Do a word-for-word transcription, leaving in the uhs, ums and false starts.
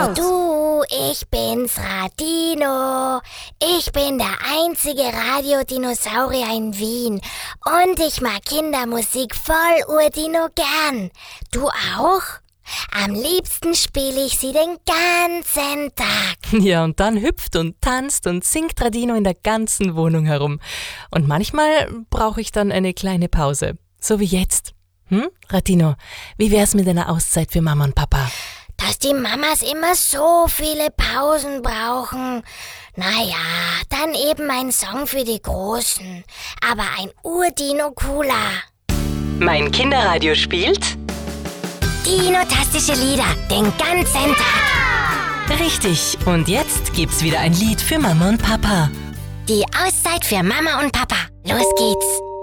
raus. Du, ich bin's, Radino. Ich bin der einzige Radiodinosaurier in Wien. Und ich mag Kindermusik voll Urdino gern. Du auch? Am liebsten spiele ich sie den ganzen Tag. Ja, und dann hüpft und tanzt und singt Radino in der ganzen Wohnung herum. Und manchmal brauche ich dann eine kleine Pause. So wie jetzt. Hm, Radino, wie wär's mit einer Auszeit für Mama und Papa? Dass die Mamas immer so viele Pausen brauchen. Naja, dann eben ein Song für die Großen. Aber ein Urdino cooler. Mein Kinderradio spielt... Dinotastische Lieder, den ganzen Tag. Richtig, und jetzt gibt's wieder ein Lied für Mama und Papa. Die Auszeit für Mama und Papa. Los geht's.